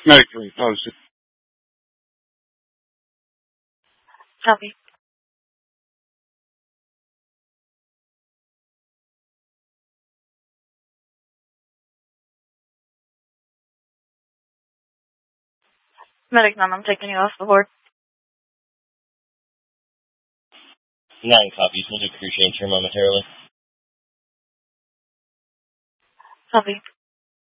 Medic 3, posted. Copy. Medic 9, I'm taking you off the board. 9 copies. We'll do crew change here momentarily. Copy.